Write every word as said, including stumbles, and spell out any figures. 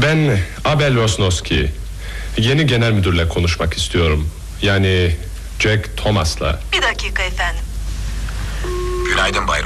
Ben Abel Rosnowski. Yeni genel müdürle konuşmak istiyorum. Yani Jack Thomas'la. Bir dakika efendim. Günaydın Bay